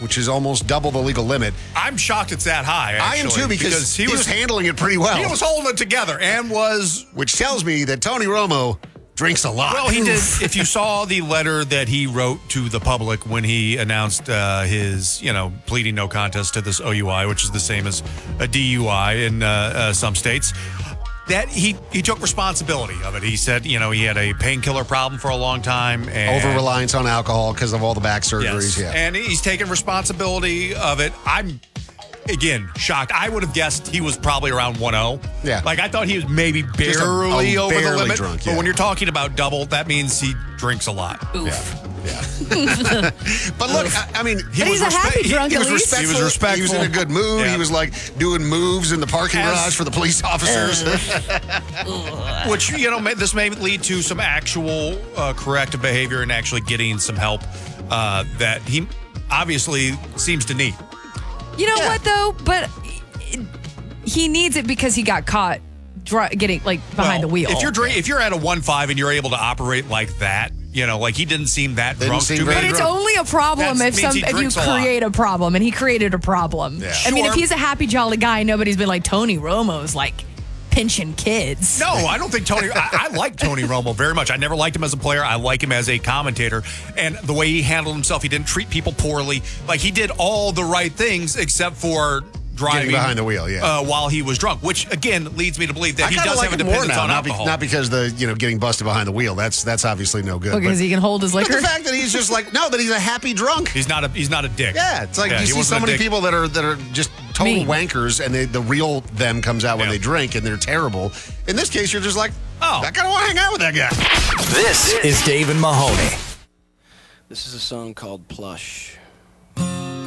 which is almost double the legal limit. I'm shocked it's that high, actually. I am too, because he was handling it pretty well. He was holding it together and was... Which tells me that Tony Romo drinks a lot. Well, he did. If you saw the letter that he wrote to the public when he announced his, pleading no contest to this OUI, which is the same as a DUI in some states, that he took responsibility of it. He said, he had a painkiller problem for a long time. And over-reliance on alcohol because of all the back surgeries. Yes. Yeah. And he's taken responsibility of it. I'm, again, shocked. I would have guessed he was probably around 1-0. Yeah. Like, I thought he was maybe barely over the limit. Drunk, yeah. But when you're talking about double, that means he drinks a lot. Oof. Yeah. But look, I mean, he's a happy drunk, he was at least. respectful. He was respectful. He was in a good mood. Yeah. He was like doing moves in the parking garage for the police officers. Which, this may lead to some actual corrective behavior and actually getting some help that he obviously seems to need. You know what, though? But he needs it because he got caught getting, behind the wheel. If you're at a 1.5 and you're able to operate like that, like he didn't seem that drunk to me. But it's only a problem if you create a problem, and he created a problem. Yeah. I mean, Sure. if he's a happy, jolly guy, nobody's been like, Tony Romo's pinching kids. No, I don't think Tony... I like Tony Romo very much. I never liked him as a player. I like him as a commentator. And the way he handled himself, he didn't treat people poorly. He did all the right things except for driving Getting behind the wheel, while he was drunk, which again leads me to believe that he does like have a him more dependence now, on alcohol. not because getting busted behind the wheel. That's obviously no good. Because he can hold his liquor. But the fact that he's just that he's a happy drunk. He's not a dick. Yeah, it's like you he see wasn't so a many dick. people that are just total Mean. wankers, and the real them comes out when they drink, and they're terrible. In this case, you're just like, I kind of want to hang out with that guy. This is Dave and Mahoney. This is a song called Plush.